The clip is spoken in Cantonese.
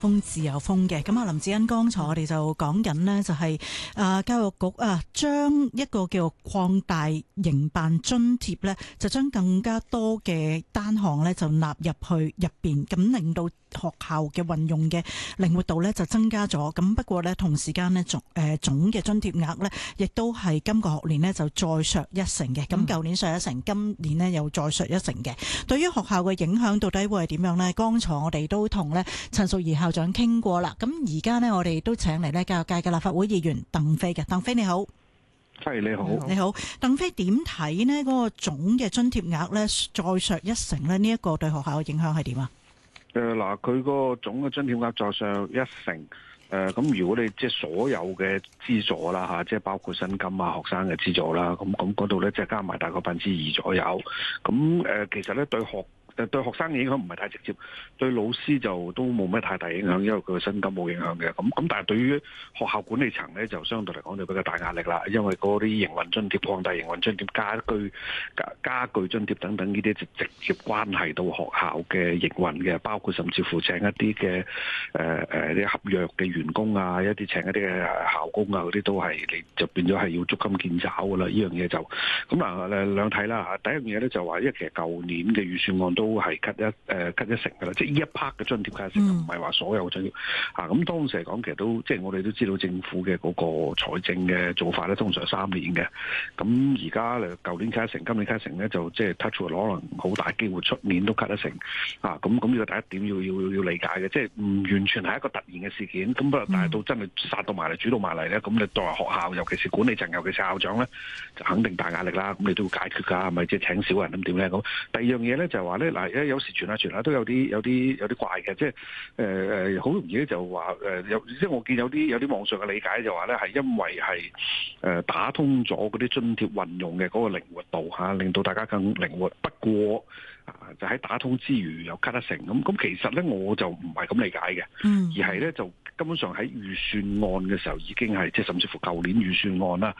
風自由風嘅。咁林子欣剛才我哋就講緊呢，就係教育局將一個叫擴大營辦津貼呢，就將更加多嘅單項呢就納入去入邊，咁令到學校嘅運用嘅靈活度呢就增加咗。咁不過呢，同時間呢總嘅津貼額呢亦都係今個學年呢就再削一成嘅。咁舊年削一成，今年呢又再削一成嘅。對於學校嘅影響到底會係點樣呢？剛才我哋都同呢陳淑儀校長傾過啦。咁而家呢，我哋都請嚟呢教育界嘅立法會議員鄧飛嘅。鄧飛你好。 係你好， 你好，鄧飛點睇呢？嗰個總嘅津貼額呢再削一成呢？呢一個對學校嘅影響係點啊？ 嗱，佢個總嘅津貼額再削一成。咁如果你即係所有嘅資助啦嚇，即係包括薪金啊、學生嘅資助啦，咁嗰度咧即係加埋大概2%左右。咁其實咧對學生嘅影響唔係太直接，對老師就都冇咩太大影響，因為佢嘅薪金冇影響嘅。咁但係對於學校管理層咧，就相對嚟講就比較大壓力啦，因為嗰啲營運津貼、擴大營運津貼、家具津貼等等呢啲就直接關係到學校嘅營運嘅，包括甚至乎請一啲嘅啲合約嘅員工啊，一啲請一啲嘅校工啊，嗰啲都係你就變咗係要捉襟見肘噶啦。呢樣嘢就咁兩睇啦嚇。第一樣嘢咧就話，因為其實舊年嘅預算案都係cut一成噶啦，即係呢一 part 嘅津貼cut一成，唔係話所有嘅津貼嚇。咁當時嚟講，其實都即係我哋都知道政府嘅嗰個財政嘅做法咧，通常3年嘅。咁而家舊年cut一成，今年cut一成咧，就即係 touch wood，可能好大機會出年都cut一成啊。咁呢個第一點要理解嘅，即係唔完全係一個突然嘅事件。咁不過但係到真係殺到埋嚟、煮到埋嚟咧，咁你作為學校，尤其是管理層，尤其是校長咧，就肯定大壓力啦。咁你都要解決㗎，係咪即係請少人咁點咧？咁第二樣嘢咧就係話咧，嗱，有時傳下都有啲怪嘅，即係好容易咧就話即係我見有啲網上嘅理解就話咧，係因為係打通咗嗰啲津貼運用嘅嗰個靈活度嚇，令到大家更靈活。不過就喺打通之餘又cut一成咁，其實咧我就唔係咁理解嘅，而係咧就根本上喺預算案嘅時候已經係即係甚至乎舊年預算案啦，